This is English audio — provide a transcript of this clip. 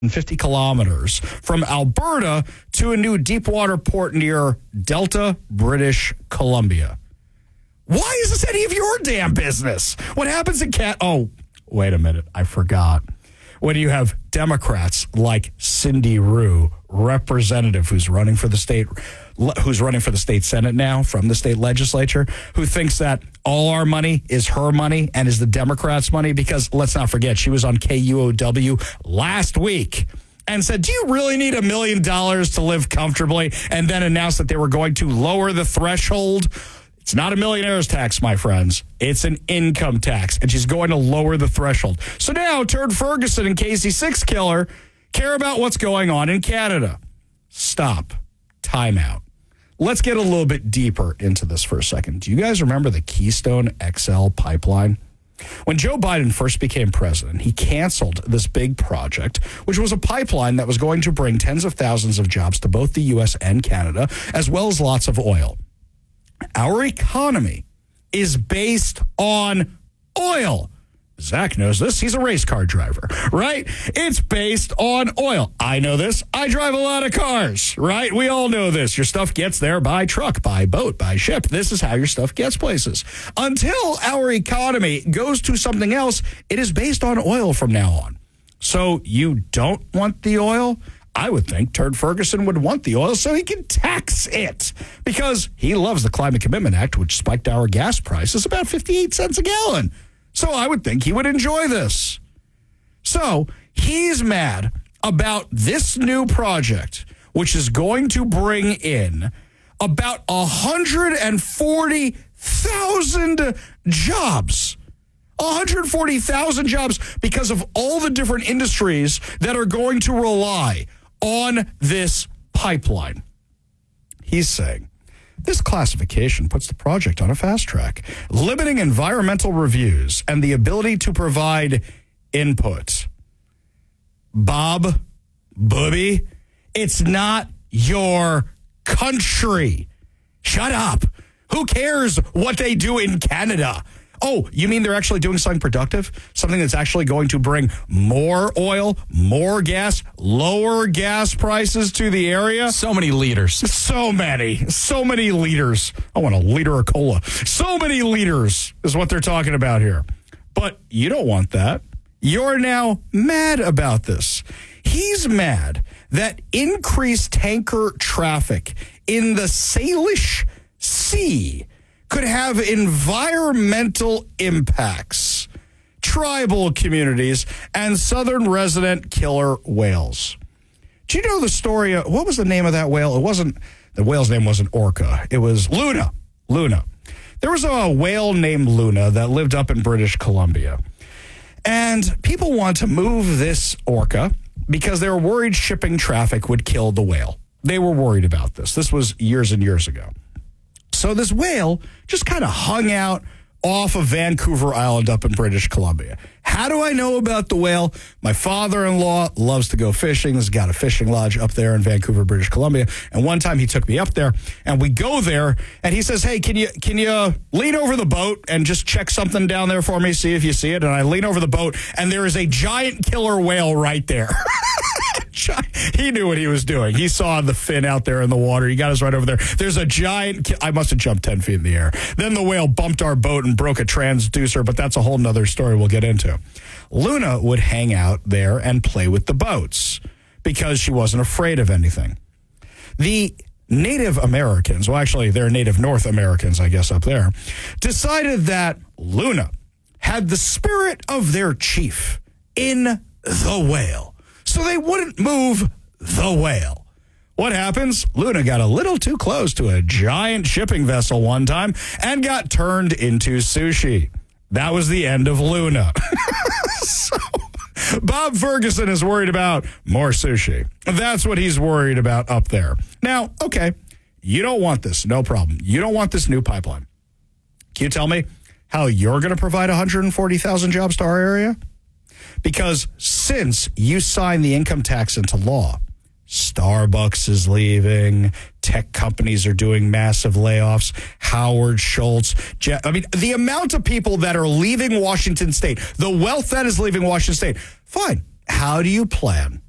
50 kilometers from Alberta to a new deep water port near Delta, British Columbia. Why is this any of your damn business? What happens in Oh, wait a minute. I forgot. When you have Democrats like Cindy Rue, representative who's running for the state Senate now from the state legislature, who thinks that all our money is her money and is the Democrats' money, because let's not forget, she was on KUOW last week and said, do you really need $1 million to live comfortably? And then announced that they were going to lower the threshold. It's not a millionaire's tax, my friends. It's an income tax, and she's going to lower the threshold. So now Turd Ferguson and Casey Six Killer care about what's going on in Canada. Stop. Time out. Let's get a little bit deeper into this for a second. Do you guys remember the Keystone XL pipeline? When Joe Biden first became president, he canceled this big project, which was a pipeline that was going to bring tens of thousands of jobs to both the U.S. and Canada, as well as lots of oil. Our economy is based on oil. Zach knows this. He's a race car driver, right? It's based on oil. I know this. I drive a lot of cars, right? We all know this. Your stuff gets there by truck, by boat, by ship. This is how your stuff gets places. Until our economy goes to something else, it is based on oil from now on. So you don't want the oil? I would think Turd Ferguson would want the oil so he can tax it, because he loves the Climate Commitment Act, which spiked our gas prices about 58 cents a gallon. So I would think he would enjoy this. So he's mad about this new project, which is going to bring in about 140,000 jobs. 140,000 jobs because of all the different industries that are going to rely on this pipeline. He's saying this classification puts the project on a fast track, limiting environmental reviews and the ability to provide input. Booby, it's not your country. Shut up. Who cares what they do in Canada? Oh, you mean they're actually doing something productive? Something that's actually going to bring more oil, more gas, lower gas prices to the area? So many liters. So many liters. I want a liter of cola. So many liters is what they're talking about here. But you don't want that. You're now mad about this. He's mad that increased tanker traffic in the Salish Sea could have environmental impacts, tribal communities, and southern resident killer whales. Do you know the story? What was the name of that whale? The whale's name wasn't Orca. It was Luna. There was a whale named Luna that lived up in British Columbia. And people want to move this orca because they were worried shipping traffic would kill the whale. They were worried about this. This was years and years ago. So this whale just kind of hung out off of Vancouver Island up in British Columbia. How do I know about the whale? My father-in-law loves to go fishing. He's got a fishing lodge up there in Vancouver, British Columbia. And one time he took me up there, and we go there, and he says, hey, can you lean over the boat and just check something down there for me, see if you see it? And I lean over the boat, and there is a giant killer whale right there. He knew what he was doing. He saw the fin out there in the water. He got us right over there. There's a giant... I must have jumped 10 feet in the air. Then the whale bumped our boat and broke a transducer, but that's a whole nother story we'll get into. Luna would hang out there and play with the boats because she wasn't afraid of anything. The Native Americans, well, actually, they're Native North Americans, I guess, up there, decided that Luna had the spirit of their chief in the whale. So they wouldn't move the whale. What happens? Luna got a little too close to a giant shipping vessel one time and got turned into sushi. That was the end of Luna. So Bob Ferguson is worried about more sushi. That's what he's worried about up there. Now, okay, you don't want this. No problem. You don't want this new pipeline. Can you tell me how you're going to provide 140,000 jobs to our area? Because since you signed the income tax into law, Starbucks is leaving, tech companies are doing massive layoffs, Howard Schultz. The amount of people that are leaving Washington State, the wealth that is leaving Washington State. Fine. How do you plan